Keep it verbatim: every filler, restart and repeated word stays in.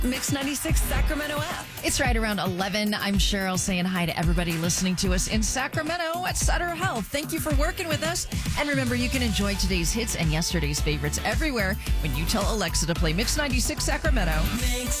Mix ninety-six Sacramento app. It's right around eleven. I'm Cheryl saying hi to everybody listening to us in Sacramento at Sutter Health. Thank you for working with us. And remember, you can enjoy today's hits and yesterday's favorites everywhere when you tell Alexa to play Mix ninety-six Sacramento. Mix